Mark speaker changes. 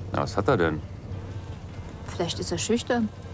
Speaker 1: Na, was hat er denn?
Speaker 2: Vielleicht ist er schüchtern.